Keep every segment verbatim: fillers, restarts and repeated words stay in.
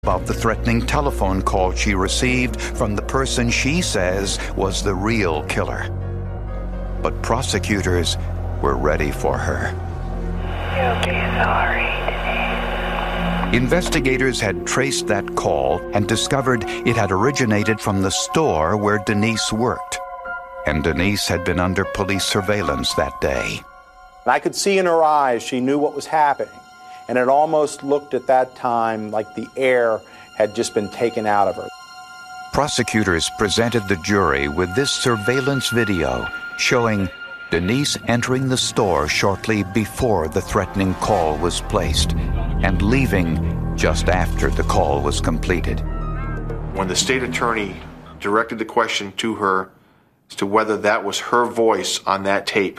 about the threatening telephone call she received from the person she says was the real killer. But prosecutors were ready for her. You'll be sorry, Denise. Investigators had traced that call and discovered it had originated from the store where Denise worked. And Denise had been under police surveillance that day. I could see in her eyes she knew what was happening. And it almost looked at that time like the air had just been taken out of her. Prosecutors presented the jury with this surveillance video showing Denise entering the store shortly before the threatening call was placed and leaving just after the call was completed. When the state attorney directed the question to her as to whether that was her voice on that tape,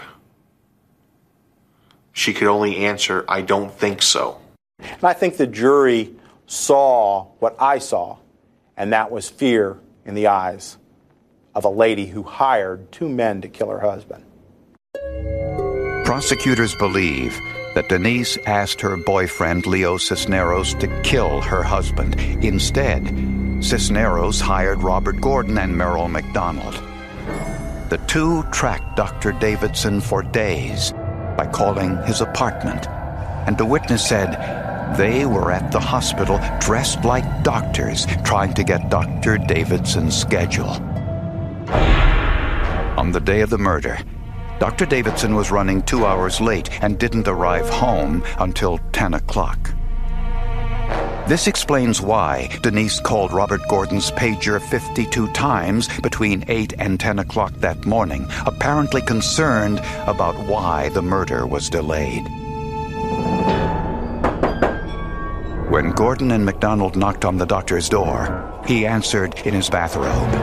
she could only answer, "I don't think so." And I think the jury saw what I saw, and that was fear in the eyes of a lady who hired two men to kill her husband. Prosecutors believe that Denise asked her boyfriend, Leo Cisneros, to kill her husband. Instead, Cisneros hired Robert Gordon and Merrill McDonald. The two tracked Doctor Davidson for days by calling his apartment, and the witness said they were at the hospital dressed like doctors trying to get Doctor Davidson's schedule. On the day of the murder, Doctor Davidson was running two hours late and didn't arrive home until ten o'clock. This explains why Denise called Robert Gordon's pager fifty-two times between eight and ten o'clock that morning, apparently concerned about why the murder was delayed. When Gordon and McDonald knocked on the doctor's door, he answered in his bathrobe.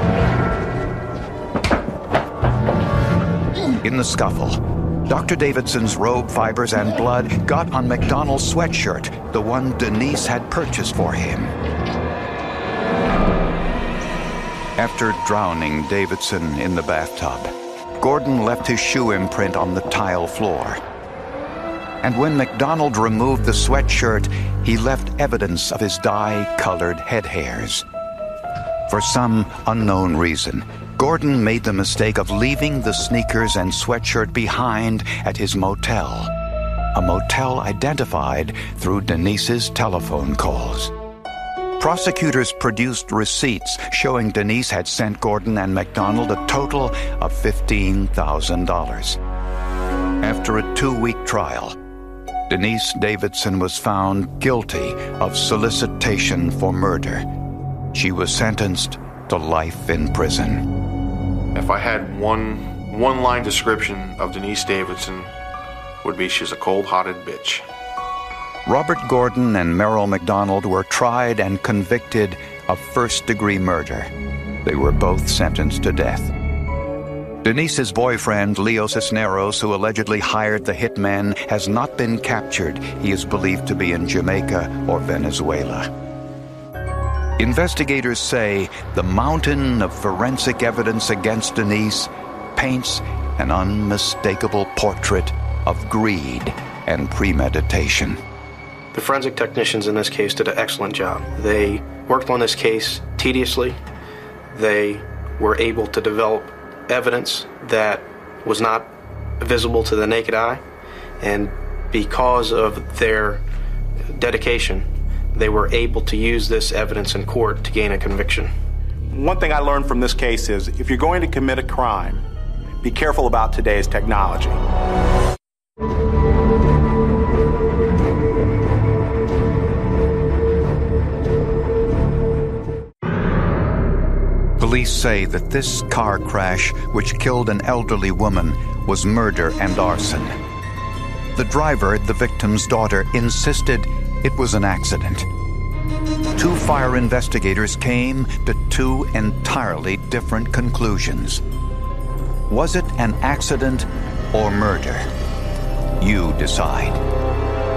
In the scuffle, Doctor Davidson's robe fibers and blood got on McDonald's sweatshirt, the one Denise had purchased for him. After drowning Davidson in the bathtub, Gordon left his shoe imprint on the tile floor. And when McDonald removed the sweatshirt, he left evidence of his dye-colored head hairs. For some unknown reason, Gordon made the mistake of leaving the sneakers and sweatshirt behind at his motel, a motel identified through Denise's telephone calls. Prosecutors produced receipts showing Denise had sent Gordon and McDonald a total of fifteen thousand dollars. After a two-week trial, Denise Davidson was found guilty of solicitation for murder. She was sentenced to life in prison. If I had one one-line description of Denise Davidson, would be she's a cold-hearted bitch. Robert Gordon and Merrill McDonald were tried and convicted of first-degree murder. They were both sentenced to death. Denise's boyfriend, Leo Cisneros, who allegedly hired the hitmen, has not been captured. He is believed to be in Jamaica or Venezuela. Investigators say the mountain of forensic evidence against Denise paints an unmistakable portrait of greed and premeditation. The forensic technicians in this case did an excellent job. They worked on this case tediously. They were able to develop evidence that was not visible to the naked eye, and because of their dedication, they were able to use this evidence in court to gain a conviction. One thing I learned from this case is if you're going to commit a crime, be careful about today's technology. Police say that this car crash, which killed an elderly woman, was murder and arson. The driver, the victim's daughter, insisted it was an accident. Two fire investigators came to two entirely different conclusions. Was it an accident or murder? You decide.